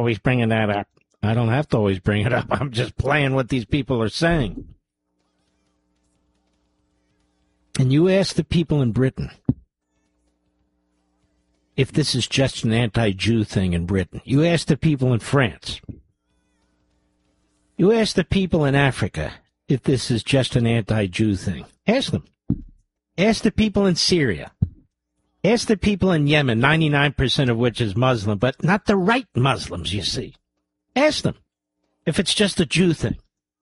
always bringing that up. I don't have to always bring it up. I'm just playing what these people are saying. And you ask the people in Britain if this is just an anti-Jew thing in Britain. You ask the people in France. You ask the people in Africa if this is just an anti-Jew thing. Ask them. Ask the people in Syria. Ask the people in Yemen, 99% of which is Muslim, but not the right Muslims, you see. Ask them if it's just a Jew thing.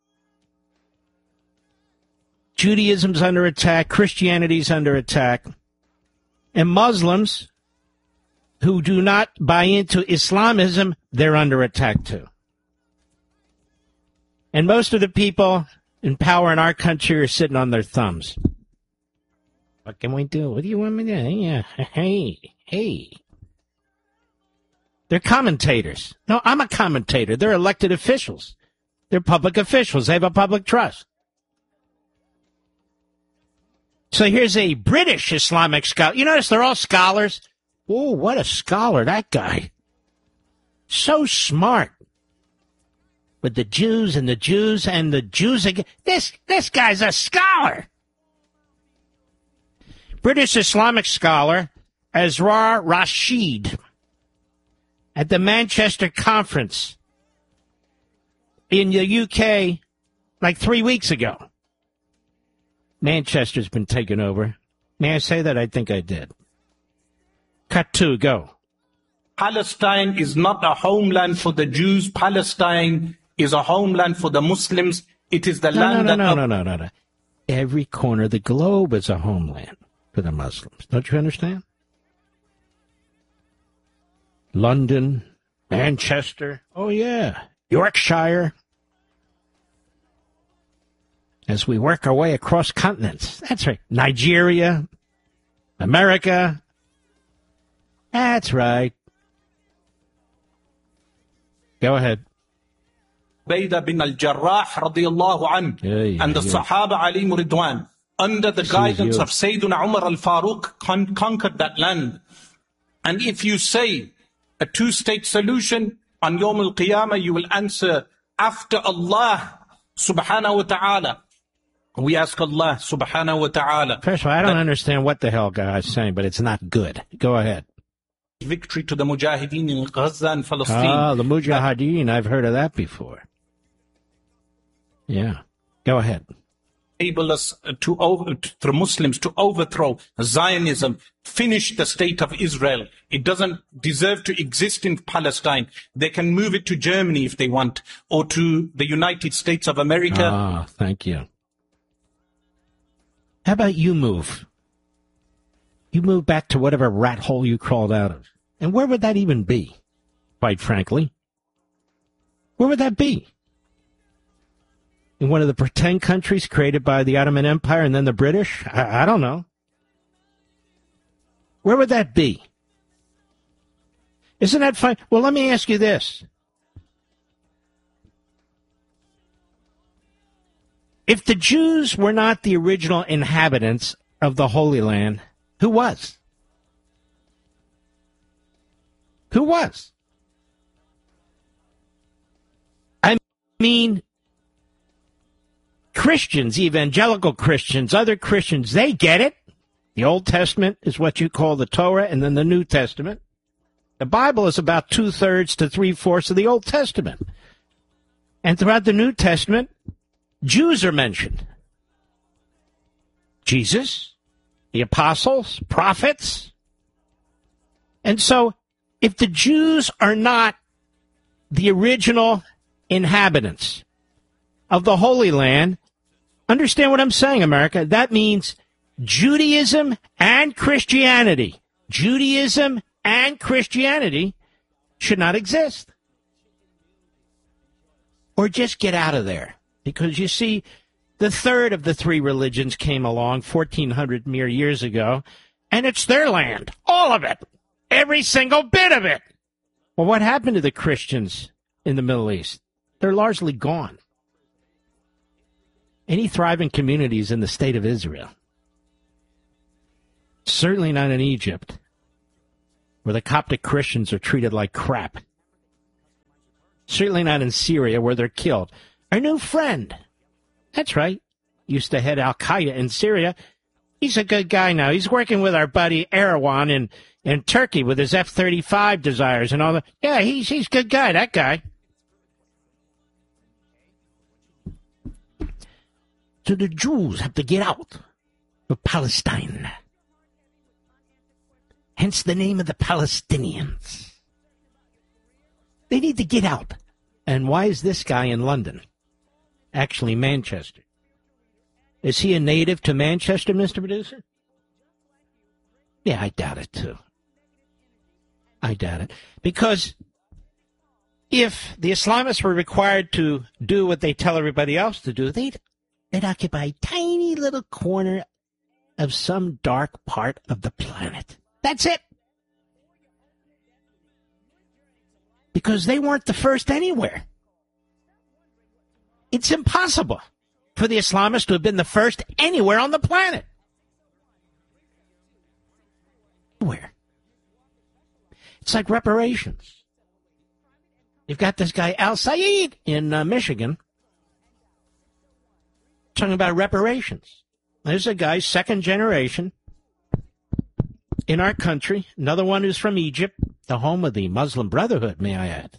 Judaism's under attack, Christianity's under attack, and Muslims who do not buy into Islamism, they're under attack too. And most of the people in power in our country are sitting on their thumbs. What can we do? What do you want me to do? Yeah. Hey. They're commentators. No, I'm a commentator. They're elected officials. They're public officials. They have a public trust. So here's a British Islamic scholar. You notice they're all scholars? Oh, what a scholar, that guy. So smart. With the Jews and the Jews and the Jews again. This guy's a scholar. British Islamic scholar Azrar Rashid at the Manchester Conference in the UK like 3 weeks ago. Manchester's been taken over. May I say that? I think I did. Cut 2, go. Palestine is not a homeland for the Jews. Palestine is a homeland for the Muslims. It is the land that... No. Every corner of the globe is a homeland for the Muslims. Don't you understand? London, Manchester, oh yeah, Yorkshire. As we work our way across continents. That's right. Nigeria, America. That's right. Go ahead. Ubaidah bin al-Jarrah radiyallahu anhu and the Sahaba alayhim ridwan under the guidance of Sayyidina Umar al-Faruq conquered that land. And if you say a two-state solution on Yawm al-Qiyamah, you will answer after Allah subhanahu wa ta'ala. We ask Allah subhanahu wa ta'ala. First of all, I don't understand what the hell God's saying, but it's not good. Go ahead. Victory to the Mujahideen in Gaza and Palestine. Ah, the Mujahideen, I've heard of that before. Yeah. Go ahead. Enable us for Muslims to overthrow Zionism, finish the state of Israel. It doesn't deserve to exist in Palestine. They can move it to Germany if they want, or to the United States of America. Ah, thank you. How about you move? You move back to whatever rat hole you crawled out of. And where would that even be, quite frankly? Where would that be? In one of the pretend countries created by the Ottoman Empire and then the British? I don't know. Where would that be? Isn't that fine? Well, let me ask you this. If the Jews were not the original inhabitants of the Holy Land, who was? Who was? I mean, Christians, evangelical Christians, other Christians, they get it. The Old Testament is what you call the Torah, and then the New Testament. The Bible is about 2/3 to 3/4 of the Old Testament. And throughout the New Testament, Jews are mentioned. Jesus, the apostles, prophets. And so, if the Jews are not the original inhabitants of the Holy Land, understand what I'm saying, America. That means Judaism and Christianity. Judaism and Christianity should not exist. Or just get out of there. Because you see, the third of the three religions came along 1,400 mere years ago, and it's their land. All of it. Every single bit of it. Well, what happened to the Christians in the Middle East? They're largely gone. Any thriving communities in the state of Israel? Certainly not in Egypt, where the Coptic Christians are treated like crap. Certainly not in Syria, where they're killed. Our new friend. That's right. Used to head Al-Qaeda in Syria. He's a good guy now. He's working with our buddy Erdogan in Turkey with his F-35 desires and all that. Yeah, he's a good guy, that guy. So the Jews have to get out of Palestine. Hence the name of the Palestinians. They need to get out. And why is this guy in London? Actually, Manchester. Is he a native to Manchester, Mr. Producer? Yeah, I doubt it, too. I doubt it. Because if the Islamists were required to do what they tell everybody else to do, they'd occupy a tiny little corner of some dark part of the planet. That's it. Because they weren't the first anywhere. It's impossible for the Islamists to have been the first anywhere on the planet. Where? It's like reparations. You've got this guy Al Sayed in Michigan talking about reparations. There's a guy, second generation, in our country, another one who's from Egypt, the home of the Muslim Brotherhood, may I add.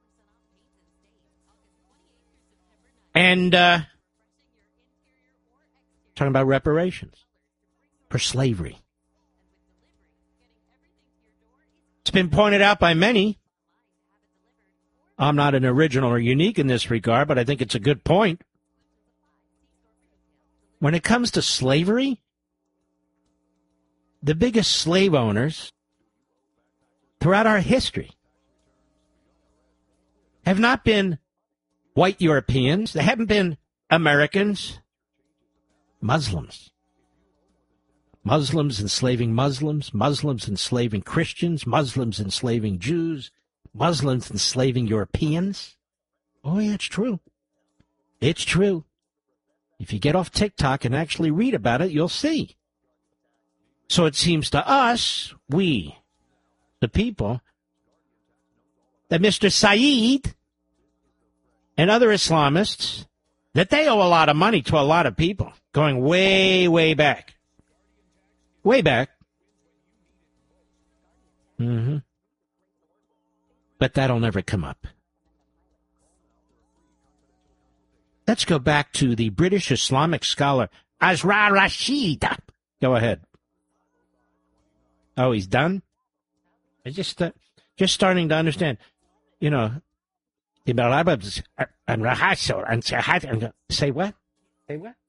And talking about reparations for slavery. It's been pointed out by many. I'm not an original or unique in this regard, but I think it's a good point. When it comes to slavery, the biggest slave owners throughout our history have not been white Europeans. They haven't been Americans. Muslims. Muslims enslaving Muslims. Muslims enslaving Christians. Muslims enslaving Jews. Muslims enslaving Europeans. Oh, yeah, it's true. It's true. If you get off TikTok and actually read about it, you'll see. So it seems to us, we, the people, that Mr. Saeed and other Islamists, that they owe a lot of money to a lot of people, going way, way back. Way back. Mm-hmm. But that'll never come up. Let's go back to the British Islamic scholar, Azra Rashid. Go ahead. Oh, he's done? I just starting to understand. You know, say what? Say what?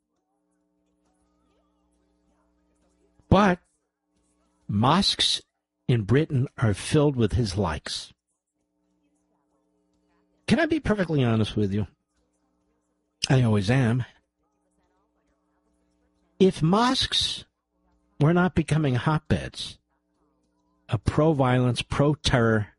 But mosques in Britain are filled with his likes. Can I be perfectly honest with you? I always am. If mosques were not becoming hotbeds of pro-violence, pro-terror,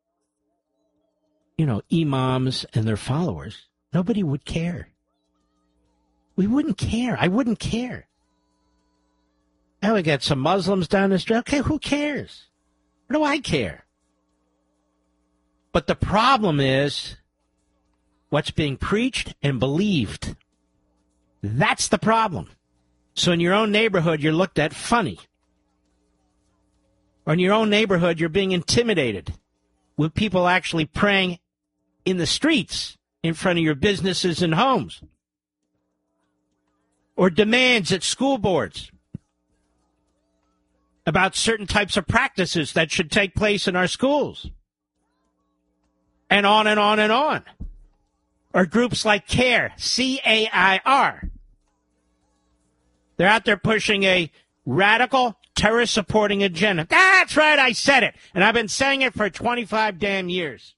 imams and their followers, nobody would care. We wouldn't care. I wouldn't care. Now we got some Muslims down the street. Okay, who cares? What do I care? But the problem is what's being preached and believed. That's the problem. So in your own neighborhood, you're looked at funny. Or in your own neighborhood, you're being intimidated with people actually praying in the streets in front of your businesses and homes. Or demands at school boards about certain types of practices that should take place in our schools. And on and on and on. Or groups like CAIR, C-A-I-R. They're out there pushing a radical terror-supporting agenda. That's right, I said it. And I've been saying it for 25 damn years.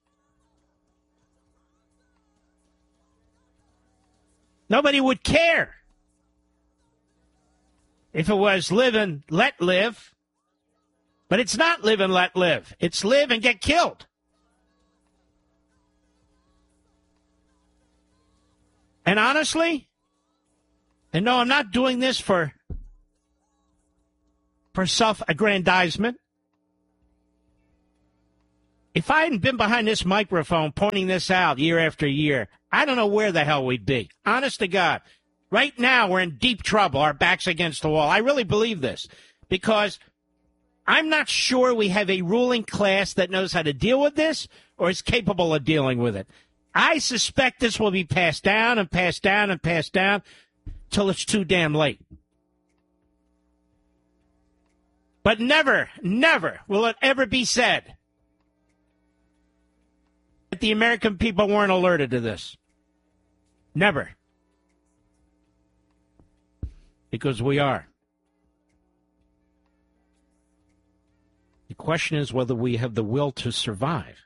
Nobody would care if it was live and let live. But it's not live and let live. It's live and get killed. And honestly, and no, I'm not doing this for self-aggrandizement. If I hadn't been behind this microphone pointing this out year after year, I don't know where the hell we'd be. Honest to God. Right now, we're in deep trouble. Our back's against the wall. I really believe this because I'm not sure we have a ruling class that knows how to deal with this or is capable of dealing with it. I suspect this will be passed down and passed down and passed down till it's too damn late. But never, never will it ever be said that the American people weren't alerted to this. Never. Because we are. The question is whether we have the will to survive.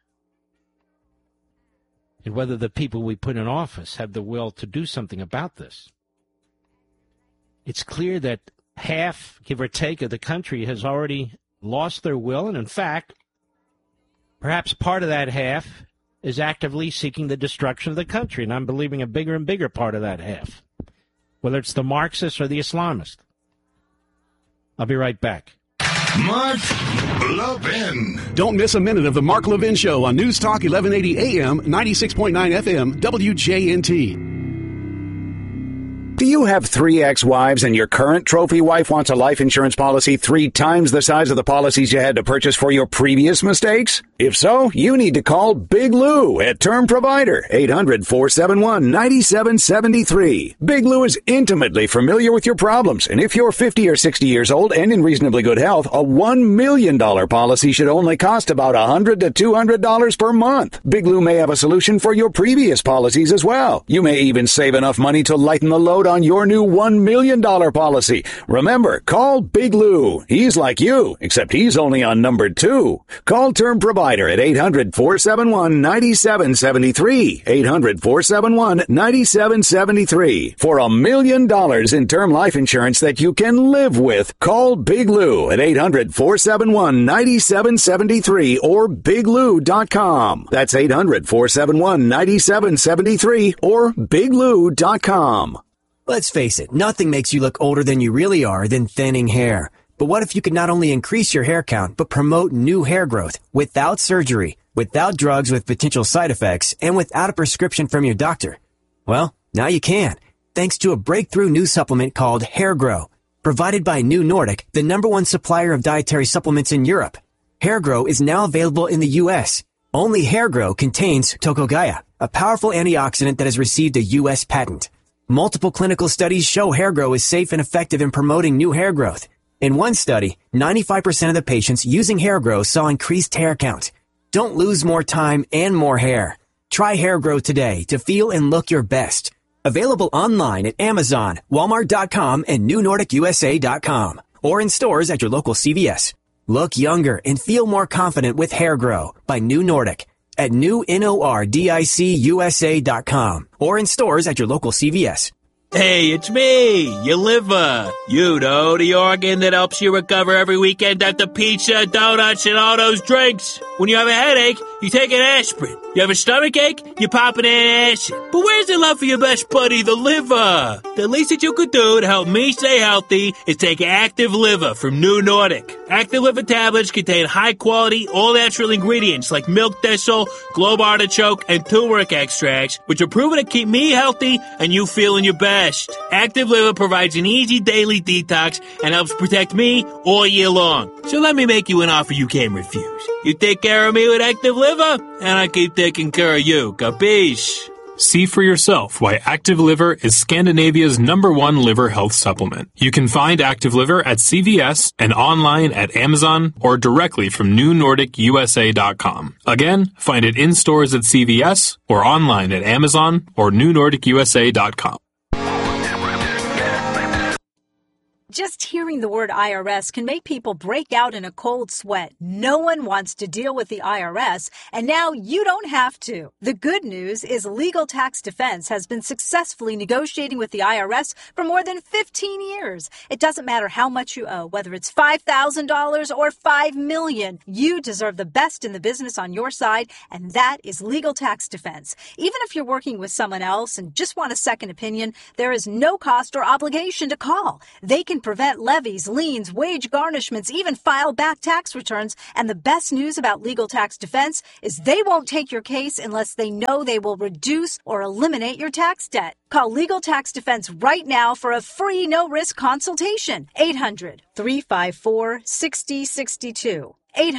And whether the people we put in office have the will to do something about this. It's clear that half, give or take, of the country has already lost their will. And in fact, perhaps part of that half is actively seeking the destruction of the country. And I'm believing a bigger and bigger part of that half, whether it's the Marxists or the Islamists. I'll be right back. Mark Levin. Don't miss a minute of the Mark Levin Show on News Talk 1180 AM, 96.9 FM, WJNT. Do you have 3 ex-wives and your current trophy wife wants a life insurance policy 3 times the size of the policies you had to purchase for your previous mistakes? If so, you need to call Big Lou at Term Provider, 800-471-9773. Big Lou is intimately familiar with your problems, and if you're 50 or 60 years old and in reasonably good health, a $1 million policy should only cost about $100 to $200 per month. Big Lou may have a solution for your previous policies as well. You may even save enough money to lighten the load on your new $1 million policy. Remember, call Big Lou. He's like you, except he's only on number 2. Call Term Provider at 800-471-9773. 800-471-9773. For $1 million in term life insurance that you can live with, call Big Lou at 800-471-9773 or biglou.com. That's 800-471-9773 or biglou.com. Let's face it, nothing makes you look older than you really are than thinning hair. But what if you could not only increase your hair count, but promote new hair growth without surgery, without drugs with potential side effects, and without a prescription from your doctor? Well, now you can, thanks to a breakthrough new supplement called Hair Grow, provided by New Nordic, the #1 supplier of dietary supplements in Europe. Hair Grow is now available in the U.S. Only Hair Grow contains Tocogaya, a powerful antioxidant that has received a U.S. patent. Multiple clinical studies show Hair Grow is safe and effective in promoting new hair growth. In one study, 95% of the patients using Hair Grow saw increased hair count. Don't lose more time and more hair. Try Hair Grow today to feel and look your best. Available online at Amazon, Walmart.com, and NewNordicUSA.com, or in stores at your local CVS. Look younger and feel more confident with Hair Grow by New Nordic at NewNordicUSA.com or in stores at your local CVS. Hey, it's me, your liver. You know, the organ that helps you recover every weekend after pizza, donuts, and all those drinks. When you have a headache, you take an aspirin. You have a stomachache, you pop an acid. But where's the love for your best buddy, the liver? The least that you could do to help me stay healthy is take Active Liver from New Nordic. Active Liver tablets contain high-quality, all-natural ingredients like milk thistle, globe artichoke, and turmeric extracts, which are proven to keep me healthy and you feeling your best. Active Liver provides an easy daily detox and helps protect me all year long. So let me make you an offer you can't refuse. You take care of me with Active Liver, and I keep taking care of you. Capiche? See for yourself why Active Liver is Scandinavia's #1 liver health supplement. You can find Active Liver at CVS and online at Amazon or directly from NewNordicUSA.com. Again, find it in stores at CVS or online at Amazon or NewNordicUSA.com. Just hearing the word IRS can make people break out in a cold sweat. No one wants to deal with the IRS, and now you don't have to. The good news is Legal Tax Defense has been successfully negotiating with the IRS for more than 15 years. It doesn't matter how much you owe, whether it's $5,000 or $5 million. You deserve the best in the business on your side, and that is Legal Tax Defense. Even if you're working with someone else and just want a second opinion, there is no cost or obligation to call. They can can prevent levies, liens, wage garnishments, even file back tax returns. And the best news about Legal Tax Defense is they won't take your case unless they know they will reduce or eliminate your tax debt. Call Legal Tax Defense right now for a free no-risk consultation. 800-354-6062.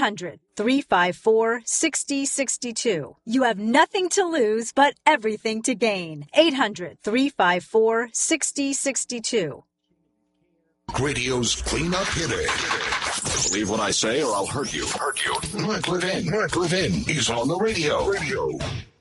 800-354-6062. You have nothing to lose but everything to gain. 800-354-6062. Radio's cleanup hitter. Believe what I say or I'll hurt you. Mark Levin. Mark Levin. He's on the radio.